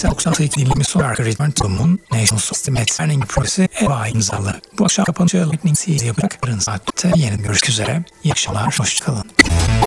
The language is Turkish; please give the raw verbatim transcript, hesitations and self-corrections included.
doksan sekiz dilimi Solar Return to Moon National System Expanding projesi E B A imzalı. Bu akşam kapanışı Lightning Seas yapacak. Yarın saatte yeni görüşmek üzere. İyi akşamlar, hoşçakalın.